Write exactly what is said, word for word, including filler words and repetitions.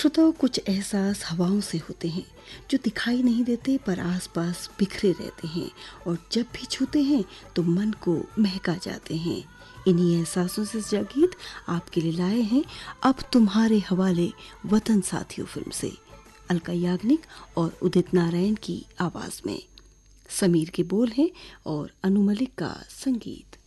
श्रोताओं, कुछ एहसास हवाओं से होते हैं जो दिखाई नहीं देते पर आसपास बिखरे रहते हैं और जब भी छूते हैं तो मन को महका जाते हैं। इन्हीं एहसासों से सजा गीत आपके लिए लाए हैं अब तुम्हारे हवाले वतन साथियों फिल्म से, अलका याग्निक और उदित नारायण की आवाज में। समीर के बोल हैं और अनु मलिक का संगीत।